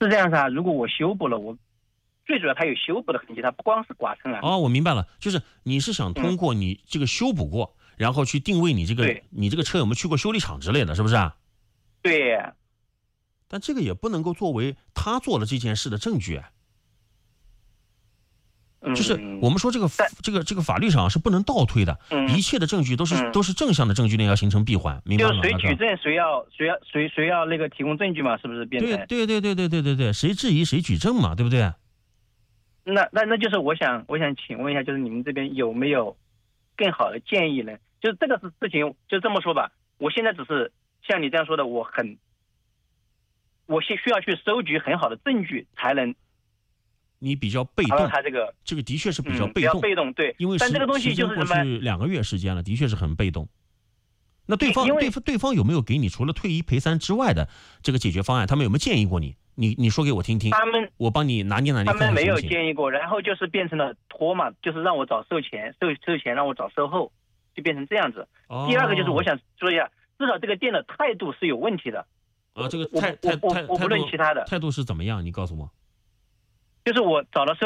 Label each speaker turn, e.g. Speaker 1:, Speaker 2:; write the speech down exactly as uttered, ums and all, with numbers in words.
Speaker 1: 是这样子啊。如果我修补了，我最主要它有修补的痕迹，它不光是剐蹭啊。
Speaker 2: 哦，我明白了，就是你是想通过你这个修补过，嗯、然后去定位你这个你这个车有没有去过修理厂之类的，是不是啊？
Speaker 1: 对。
Speaker 2: 但这个也不能够作为他做了这件事的证据啊。就是我们说这个这个这个法律上是不能倒推的，嗯、一切的证据都是、嗯、都是正向的证据链要形成闭环，明白吗？
Speaker 1: 就谁举证谁要谁要谁谁要那个提供证据嘛，是不是变成？
Speaker 2: 对对对对对对对对，谁质疑谁举证嘛，对不对？
Speaker 1: 那那那就是我想我想请问一下，就是你们这边有没有更好的建议呢？就是这个事事情就这么说吧，我现在只是像你这样说的，我很我需需要去收集很好的证据才能。
Speaker 2: 你比较被动，
Speaker 1: 他这个
Speaker 2: 这个的确是比较被动，
Speaker 1: 嗯、比较被动，对。
Speaker 2: 因为
Speaker 1: 但这个东西就是
Speaker 2: 过去两个月时间了，的确是很被动。那对方对方对方有没有给你除了退一赔三之外的这个解决方案？他们有没有建议过你？你你说给我听听。
Speaker 1: 他们
Speaker 2: 我帮你拿捏拿捏。
Speaker 1: 他们没有建议过，然后就是变成了拖嘛，就是让我找售前，售售前让我找售后，就变成这样子。
Speaker 2: 哦、
Speaker 1: 第二个就是我想说一下，至少这个店的态度是有问题的。
Speaker 2: 啊，这个态态
Speaker 1: 我我我不论其他的
Speaker 2: 态度是怎么样？你告诉我。
Speaker 1: 就是我找了